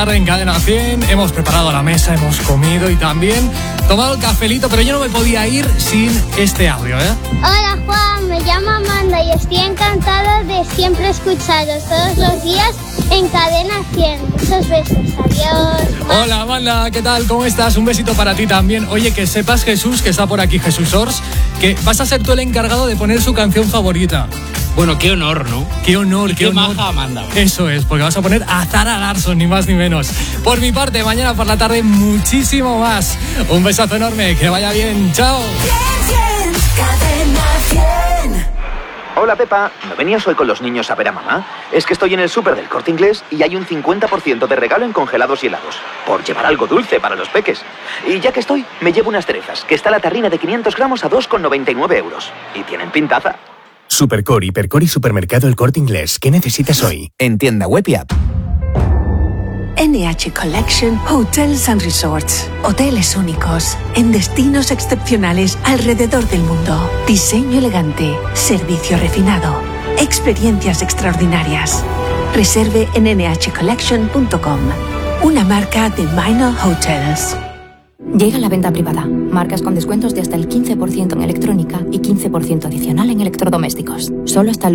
En Cadena 100 hemos preparado la mesa, hemos comido y también tomado el cafelito, pero yo no me podía ir sin este audio, ¿eh? Hola Juan, me llamo Amanda y estoy encantada de siempre escucharos todos los días en Cadena 100. Muchos besos, adiós. Hola Amanda, ¿qué tal? ¿Cómo estás? Un besito para ti también. Oye, que sepas, Jesús, que está por aquí, Jesús Ors, que vas a ser tú el encargado de poner su canción favorita. Bueno, qué honor, ¿no? Qué honor, qué honor. Maja Amanda. Eso es, porque vas a poner a Zara Larsson, ni más ni menos. Por mi parte, mañana por la tarde, muchísimo más. Un besazo enorme, que vaya bien. Chao. Hola Pepa, ¿no venías hoy con los niños a ver a mamá? Es que estoy en el súper del Corte Inglés y hay un 50% de regalo en congelados y helados. Por llevar algo dulce para los peques. Y ya que estoy, me llevo unas cerezas, que está la tarrina de 500 gramos a 2,99 euros. Y tienen pintaza. Supercore, Hipercore y Supermercado El Corte Inglés. ¿Qué necesitas hoy? En tienda web y app. NH Collection Hotels and Resorts. Hoteles únicos, en destinos excepcionales alrededor del mundo. Diseño elegante, servicio refinado, experiencias extraordinarias. Reserve en nhcollection.com. Una marca de Minor Hotels. Llega la venta privada. Marcas con descuentos de hasta el 15% en electrónica y 15% adicional en electrodomésticos. Solo hasta el